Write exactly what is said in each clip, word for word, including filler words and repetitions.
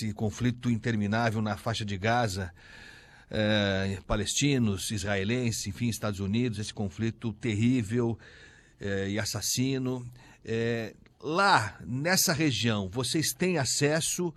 esse conflito interminável na faixa de Gaza, é, palestinos, israelenses, enfim, Estados Unidos, esse conflito terrível é, e assassino. É, lá, nessa região, vocês têm acesso,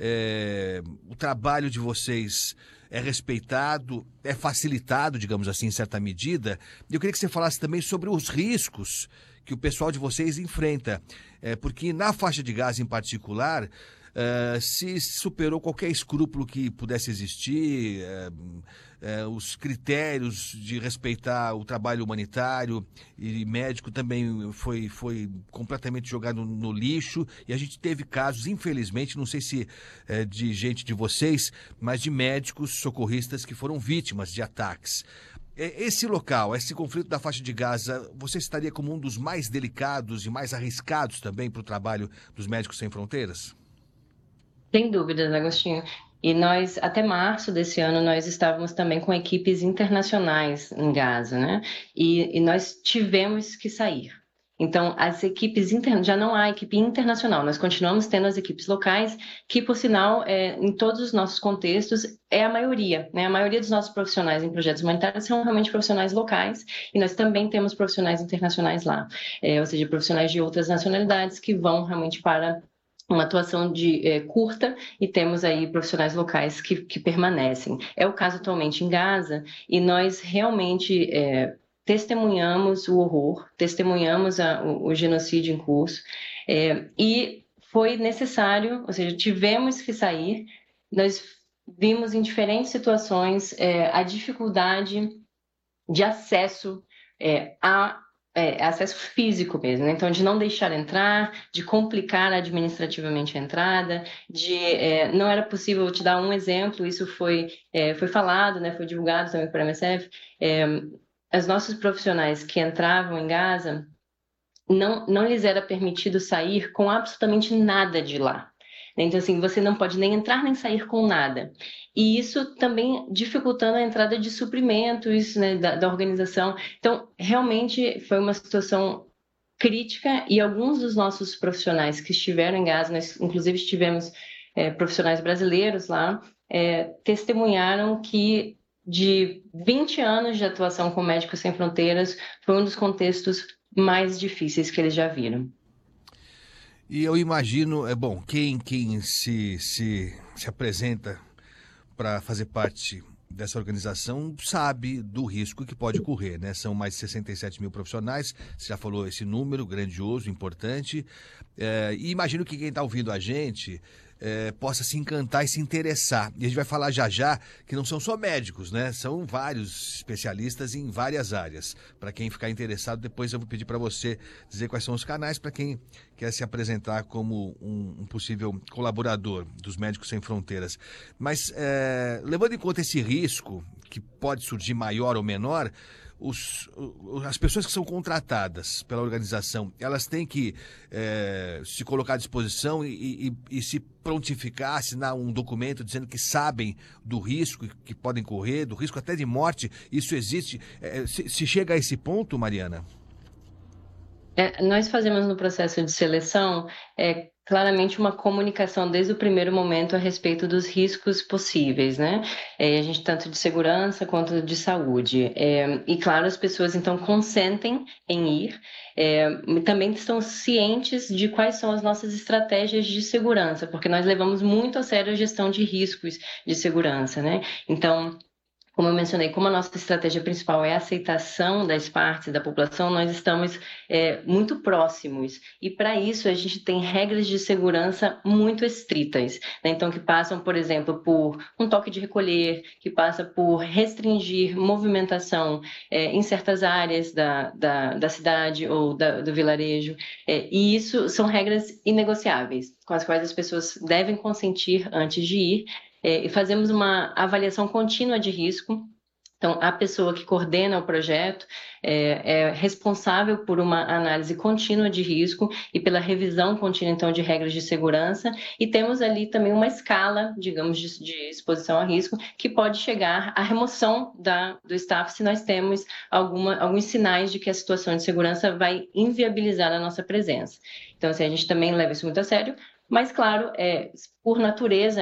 é, o trabalho de vocês é respeitado, é facilitado, digamos assim, em certa medida. Eu queria que você falasse também sobre os riscos que o pessoal de vocês enfrenta, é, porque na faixa de Gaza em particular, é, se superou qualquer escrúpulo que pudesse existir, é, é, os critérios de respeitar o trabalho humanitário e médico também foi, foi completamente jogado no lixo, e a gente teve casos, infelizmente, não sei se é, de gente de vocês, mas de médicos socorristas que foram vítimas de ataques. Esse local, esse conflito da faixa de Gaza, você estaria como um dos mais delicados e mais arriscados também para o trabalho dos Médicos Sem Fronteiras? Sem dúvidas, Agostinho. E nós, até março desse ano, nós estávamos também com equipes internacionais em Gaza, né? E, e nós tivemos que sair. Então, as equipes internas, já não há equipe internacional, nós continuamos tendo as equipes locais, que, por sinal, é, em todos os nossos contextos, é a maioria, né? A maioria dos nossos profissionais em projetos humanitários são realmente profissionais locais, e nós também temos profissionais internacionais lá, é, ou seja, profissionais de outras nacionalidades que vão realmente para uma atuação de é, curta, e temos aí profissionais locais que, que permanecem. É o caso atualmente em Gaza, e nós realmente é, testemunhamos o horror, testemunhamos a, o, o genocídio em curso, é, e foi necessário, ou seja, tivemos que sair. Nós vimos em diferentes situações é, a dificuldade de acesso é, a É, acesso físico mesmo, né? Então, de não deixar entrar, de complicar administrativamente a entrada, de é, não era possível. Vou te dar um exemplo, isso foi, é, foi falado, né? Foi divulgado também para a M S F, é, os nossos profissionais que entravam em Gaza, não, não lhes era permitido sair com absolutamente nada de lá. Então, assim, você não pode nem entrar nem sair com nada. E isso também dificultando a entrada de suprimentos, né, da, da organização. Então, realmente foi uma situação crítica, e alguns dos nossos profissionais que estiveram em Gaza, nós inclusive tivemos é, profissionais brasileiros lá, é, testemunharam que de vinte anos de atuação com Médicos Sem Fronteiras foi um dos contextos mais difíceis que eles já viram. E eu imagino, é bom, quem, quem se, se, se apresenta para fazer parte dessa organização sabe do risco que pode correr, né? São mais de sessenta e sete mil profissionais, você já falou esse número grandioso, importante, é, e imagino que quem está ouvindo a gente é, possa se encantar e se interessar. E a gente vai falar já já que não são só médicos, né? São vários especialistas em várias áreas. Para quem ficar interessado, depois eu vou pedir para você dizer quais são os canais para quem quer se apresentar como um, um possível colaborador dos Médicos Sem Fronteiras. Mas, é, levando em conta esse risco, que pode surgir maior ou menor, os, as pessoas que são contratadas pela organização, elas têm que é, se colocar à disposição e, e, e se prontificar, assinar um documento dizendo que sabem do risco que podem correr, do risco até de morte. Isso existe? É, se, se chega a esse ponto, Mariana? É, nós fazemos no processo de seleção é, claramente uma comunicação desde o primeiro momento a respeito dos riscos possíveis, né? É, a gente tanto de segurança quanto de saúde. É, e claro, as pessoas então consentem em ir, é, também estão cientes de quais são as nossas estratégias de segurança, porque nós levamos muito a sério a gestão de riscos de segurança, né? Então, como eu mencionei, como a nossa estratégia principal é a aceitação das partes da população, nós estamos é, muito próximos. E para isso a gente tem regras de segurança muito estritas, né? Então, que passam, por exemplo, por um toque de recolher, que passa por restringir movimentação é, em certas áreas da, da, da cidade ou da, do vilarejo. É, e isso são regras inegociáveis, com as quais as pessoas devem consentir antes de ir. É, e fazemos uma avaliação contínua de risco. Então, a pessoa que coordena o projeto é, é responsável por uma análise contínua de risco e pela revisão contínua, então, de regras de segurança. E temos ali também uma escala, digamos, de, de exposição a risco, que pode chegar à remoção da, do staff se nós temos alguma, alguns sinais de que a situação de segurança vai inviabilizar a nossa presença. Então, assim, a gente também leva isso muito a sério, mas, claro, é, por natureza,